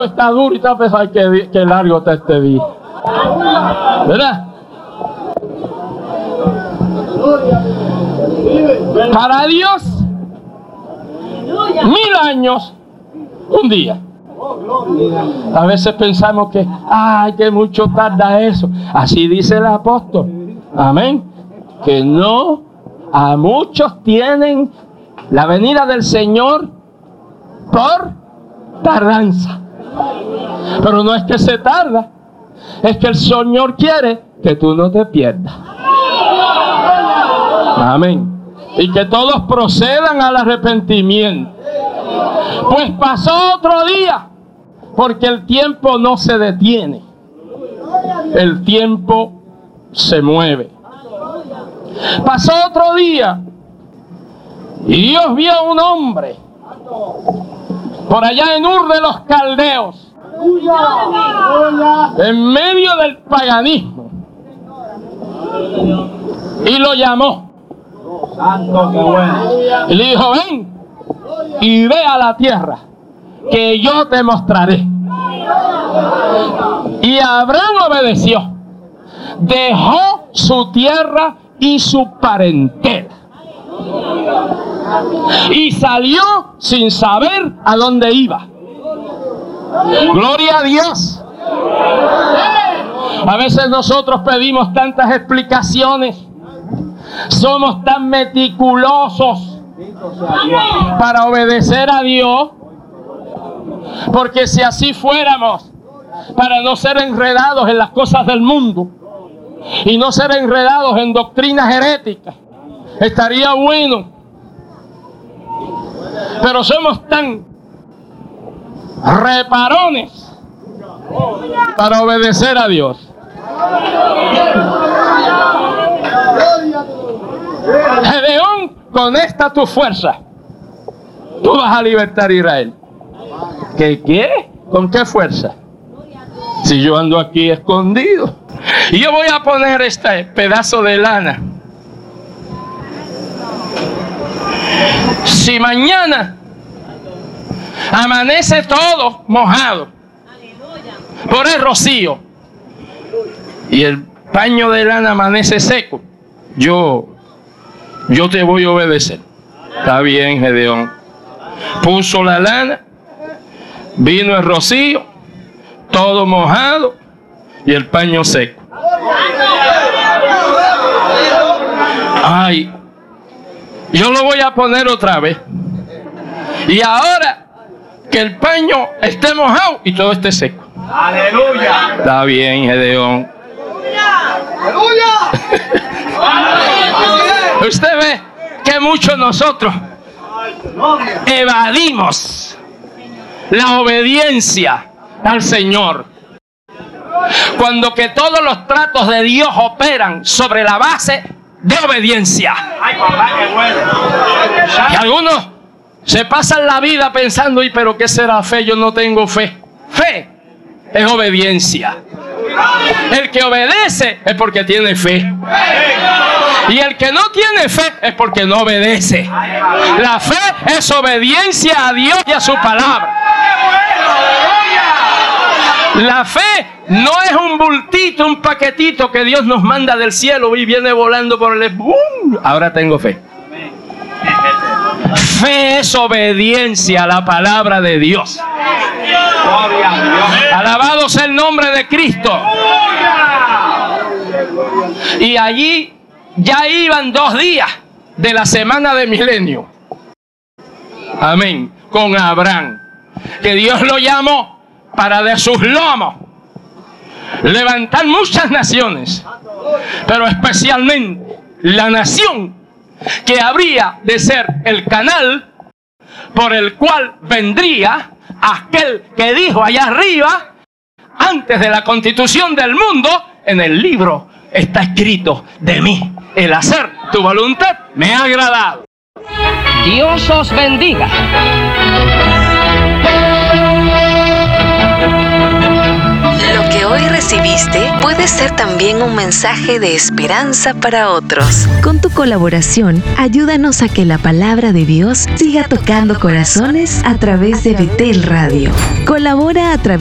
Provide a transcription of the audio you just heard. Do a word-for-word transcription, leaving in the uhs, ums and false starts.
está duro y está pesado, que, que largo está este día. ¿Verdad? Para Dios, mil años, un día. A veces pensamos que, ay, que mucho tarda eso. Así dice el apóstol. Amén. Que no, a muchos tienen la venida del Señor por tardanza. Pero no es que se tarda, es que el Señor quiere que tú no te pierdas. Amén. Y que todos procedan al arrepentimiento. Pues pasó otro día, porque el tiempo no se detiene. El tiempo se mueve. Pasó otro día y Dios vio a un hombre por allá en Ur de los Caldeos, en medio del paganismo, y lo llamó. Y le dijo: ven y ve a la tierra que yo te mostraré. Y Abraham obedeció, dejó su tierra y su parentela y salió sin saber a dónde iba. Gloria a Dios. A veces nosotros pedimos tantas explicaciones, somos tan meticulosos para obedecer a Dios, porque si así fuéramos, para no ser enredados en las cosas del mundo y no ser enredados en doctrinas heréticas, estaría bueno. Pero somos tan reparones para obedecer a Dios. Gedeón, con esta tu fuerza, tú vas a libertar a Israel. ¿Qué qué? ¿Con qué fuerza? Si yo ando aquí escondido. Y yo voy a poner este pedazo de lana. Si mañana amanece todo mojado por el rocío y el paño de lana amanece seco, yo, yo te voy a obedecer. Está bien, Gedeón. Puso la lana, vino el rocío, todo mojado y el paño seco. Ay, yo lo voy a poner otra vez. Y ahora que el paño esté mojado y todo esté seco. Aleluya. Está bien, Gedeón. Aleluya. Usted ve que muchos nosotros evadimos la obediencia al Señor, cuando que todos los tratos de Dios operan sobre la base de obediencia. Y algunos se pasan la vida pensando: ¿y pero qué será fe? Yo no tengo fe. Fe es obediencia. El que obedece es porque tiene fe. Y el que no tiene fe es porque no obedece. La fe es obediencia a Dios y a su palabra. La fe no es un bultito, un paquetito que Dios nos manda del cielo y viene volando por el... ¡Bum! Ahora tengo fe. Fe es obediencia a la palabra de Dios. Alabado sea el nombre de Cristo. Y allí ya iban dos días de la semana de milenio. Amén. Con Abraham, que Dios lo llamó para de sus lomos levantar muchas naciones, pero especialmente la nación que habría de ser el canal por el cual vendría aquel que dijo allá arriba, antes de la constitución del mundo, en el libro está escrito de mí: el hacer tu voluntad me ha agradado. Dios os bendiga. Lo que hoy recibiste puede puede ser también un mensaje de esperanza para otros. Con tu colaboración, ayúdanos a que la palabra de Dios siga tocando corazones a través de Betel Radio. Colabora a través